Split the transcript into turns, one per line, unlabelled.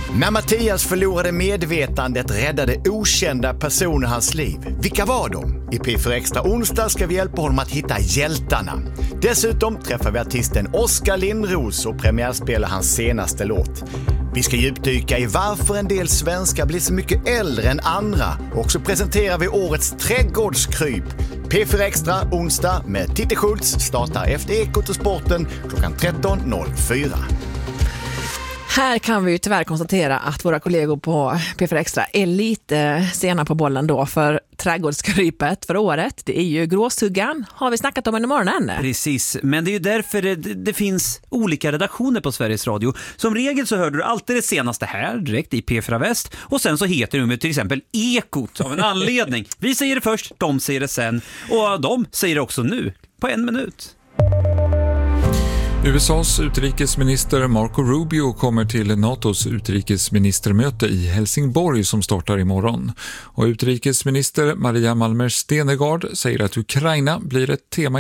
När Mattias förlorade medvetandet räddade okända personer hans liv. Vilka var de? I P4 Extra onsdag ska vi hjälpa honom att hitta hjältarna. Dessutom träffar vi artisten Oskar Lindros och premiärspelar hans senaste låt. Vi ska djupdyka i varför en del svenskar blir så mycket äldre än andra. Och så presenterar vi årets trädgårdskryp. P4 Extra onsdag med Titte Schultz startar efter Ekot och sporten klockan 13.04.
Här kan vi ju tyvärr konstatera att våra kollegor på P4 Extra är lite sena på bollen då, för trädgårdskrypet för året. Det är ju gråsuggan, har vi snackat om under morgonen.
Precis, men det är ju därför det finns olika redaktioner på Sveriges Radio. Som regel så hör du alltid det senaste här direkt i P4 Väst, och sen så heter det till exempel Ekot av en anledning. Vi säger det först, de säger det sen, och de säger det också nu på 1 minut.
USAs utrikesminister Marco Rubio kommer till NATOs utrikesministermöte i Helsingborg som startar imorgon. Och utrikesminister Maria Malmer Stenergard säger att Ukraina blir ett tema